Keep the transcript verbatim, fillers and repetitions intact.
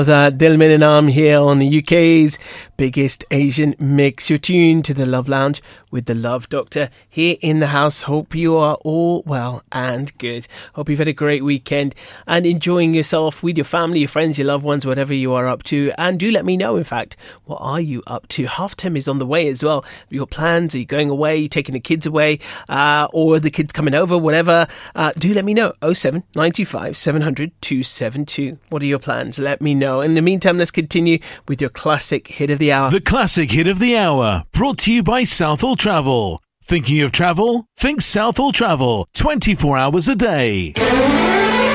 That Dilmin and I'm here on the U K's biggest Asian mix. You're tuned to the Love Lounge with the Love Doctor here in the house. Hope you are all well and good. Hope you've had a great weekend and enjoying yourself with your family, your friends, your loved ones, whatever you are up to. And do let me know, in fact, what are you up to? Half term is on the way as well. Have you got plans? Are you going away? Are you taking the kids away? Uh, or the kids coming over? Whatever. Uh, do let me know. oh seven nine two five seven hundred two seven two. What are your plans? Let me know. In the meantime, let's continue with your classic hit of the hour. The classic hit of the hour, brought to you by Southall Travel. Thinking of travel? Think Southall Travel, twenty-four hours a day.